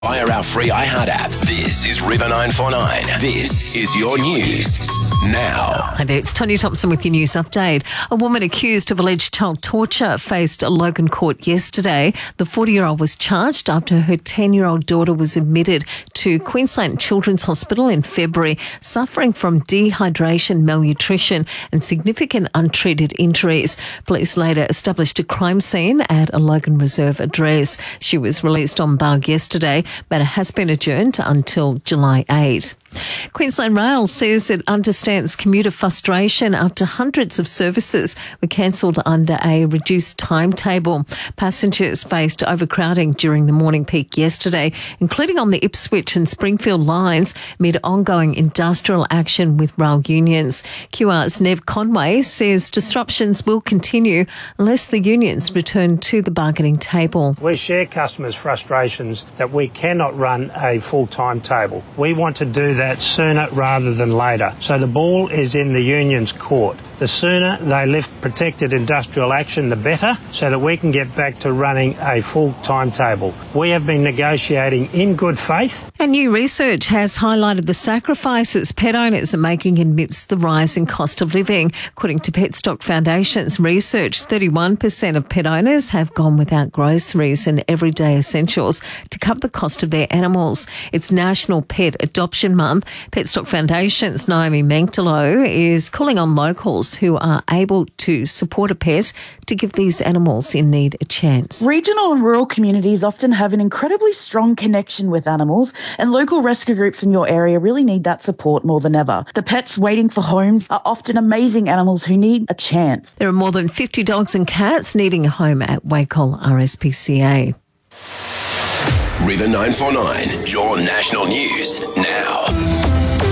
Via our free iHeart app. This is River 949. This is your news now. Hi there, it's Tony Thompson with your news update. A woman accused of alleged child torture faced Logan Court yesterday. The 40-year-old was charged after her 10-year-old daughter was admitted to Queensland Children's Hospital in February, suffering from dehydration, malnutrition and significant untreated injuries. Police later established a crime scene at a Logan Reserve address. She was released on bail yesterday, but it has been adjourned until July 8. Queensland Rail says it understands commuter frustration after hundreds of services were cancelled under a reduced timetable. Passengers faced overcrowding during the morning peak yesterday, including on the Ipswich and Springfield lines, amid ongoing industrial action with rail unions. QR's Nev Conway says disruptions will continue unless the unions return to the bargaining table. We share customers' frustrations that we cannot run a full timetable. We want to do that sooner rather than later. So the ball is in the union's court. The sooner they lift protected industrial action, the better, so that we can get back to running a full timetable. We have been negotiating in good faith. And new research has highlighted the sacrifices pet owners are making amidst the rise in cost of living. According to Petstock Foundation's research, 31% of pet owners have gone without groceries and everyday essentials to cover the cost of their animals. It's National Pet Adoption Month. Petstock Foundation's Naomi Mengtalo is calling on locals who are able to support a pet to give these animals in need a chance. Regional and rural communities often have an incredibly strong connection with animals, and local rescue groups in your area really need that support more than ever. The pets waiting for homes are often amazing animals who need a chance. There are more than 50 dogs and cats needing a home at Wacol RSPCA. River 949, your national news now.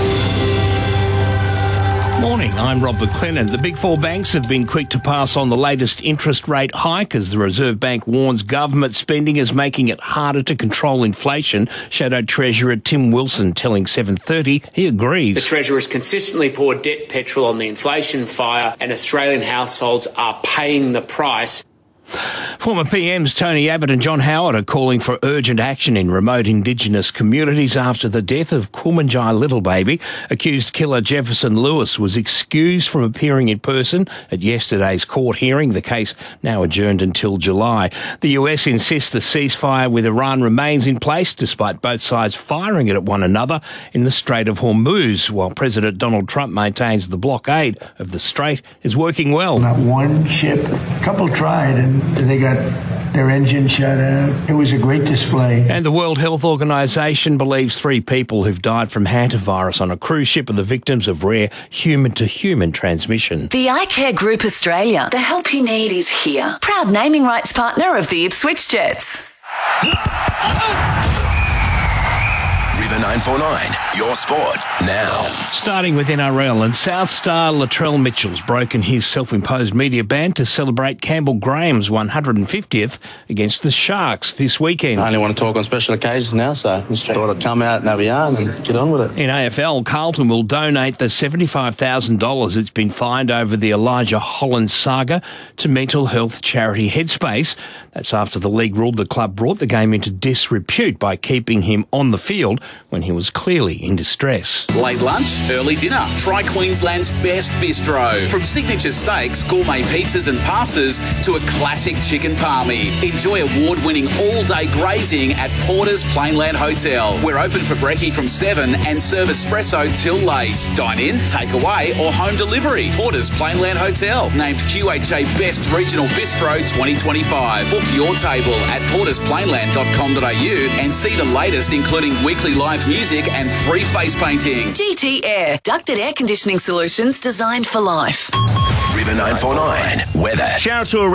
Morning, I'm Rob McLennan. The Big Four banks have been quick to pass on the latest interest rate hike as the Reserve Bank warns government spending is making it harder to control inflation. Shadow Treasurer Tim Wilson telling 7:30 he agrees. The Treasurer has consistently poured debt petrol on the inflation fire, and Australian households are paying the price. Former PMs Tony Abbott and John Howard are calling for urgent action in remote Indigenous communities after the death of Kumanjai Littlebaby. Accused killer Jefferson Lewis was excused from appearing in person at yesterday's court hearing. The case now adjourned until July. The US insists the ceasefire with Iran remains in place despite both sides firing it at one another in the Strait of Hormuz, while President Donald Trump maintains the blockade of the strait is working well. Not one ship, a couple tried and they got their engine shut out. It was a great display. And the World Health Organization believes 3 people who've died from hantavirus on a cruise ship are the victims of rare human-to-human transmission. The iCare Group Australia. The help you need is here. Proud naming rights partner of the Ipswich Jets. River 949, your sport now. Starting with NRL, and South star Latrell Mitchell's broken his self-imposed media ban to celebrate Campbell Graham's 150th against the Sharks this weekend. I only want to talk on special occasions now, so just thought I'd come out and have a yarn and get on with it. In AFL, Carlton will donate the $75,000 it's been fined over the Elijah Holland saga to mental health charity Headspace. That's after the league ruled the club brought the game into disrepute by keeping him on the field when he was clearly in distress. Late lunch, early dinner. Try Queensland's best bistro. From signature steaks, gourmet pizzas and pastas to a classic chicken palmy. Enjoy award-winning all-day grazing at Porter's Plainland Hotel. We're open for brekkie from 7 and serve espresso till late. Dine in, take away or home delivery. Porter's Plainland Hotel. Named QHA Best Regional Bistro 2025. Book your table at portersplainland.com.au and see the latest, including weekly live music and free face painting. GT Air. Ducted air conditioning solutions designed for life. River 949, weather. Shower to